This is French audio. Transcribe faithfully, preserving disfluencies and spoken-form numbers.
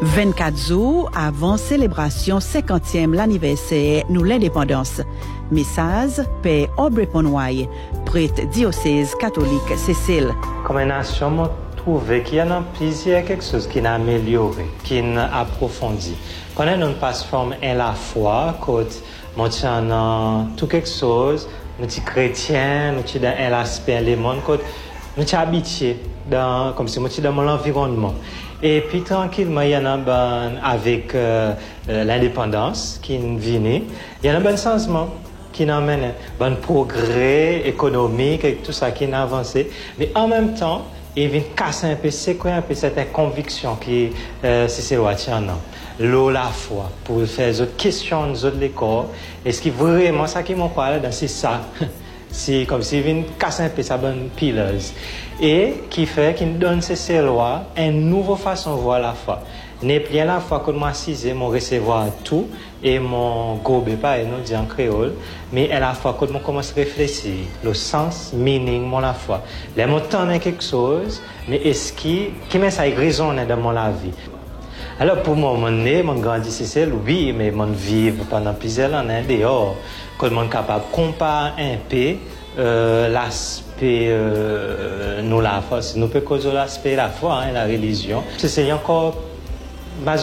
vingt-quatre jours avant célébration cinquantième l'anniversaire nous l'indépendance. Message Père Aubrey Ponouaille, prêtre diocèse catholique Cécile. Comme une nation, je trouve qu'il y a plusieurs quelque chose qui n'a amélioré, qui n'a approfondi. Quand on passe forme en la foi, quand on a tout quelque chose, nous sommes chrétiens, nous sommes dans l'aspect du monde, quand nous sommes habitués, dans, comme si nous sommes dans mon environnement. Et puis tranquillement, il y en a ben, avec euh, l'indépendance qui vient, il y a un bon changement qui amène un bon progrès économique et tout ça qui a avancé. Mais en même temps, il vient casser un peu, c'est quoi un peu cette conviction qui euh, c'est loi tient l'eau la foi pour faire des autres questions des autres l'école. Est-ce que vraiment ça qui m'en parle dans c'est ça? C'est comme s'il vient casser un peu sa bonne pileuse. Et qui fait qu'il donne ces lois une nouvelle façon de voir la foi. N'est plus la foi que moi assisé, mon recevoir tout et mon gobe pas et nous dit en créole, mais à la fois que moi commence à réfléchir, le sens, meaning, mon la foi. Les mots tendent quelque chose, mais est-ce qui, qui met ça résonne dans mon la vie? Alors pour moi, mon né, mon grandi c'est oui, mais mon vivre pendant plusieurs années dehors, que mon capable de comparer un peu euh, l'aspect euh, nous la foi, nous peut causer l'aspect la foi, hein, la religion. C'est encore